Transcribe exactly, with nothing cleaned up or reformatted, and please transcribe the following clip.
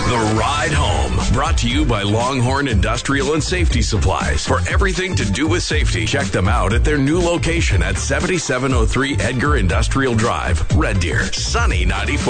The Ride Home, brought to you by Longhorn Industrial and Safety Supplies. For everything to do with safety, check them out at their new location at seventy-seven oh three Edgar Industrial Drive, Red Deer, Sunny ninety-four.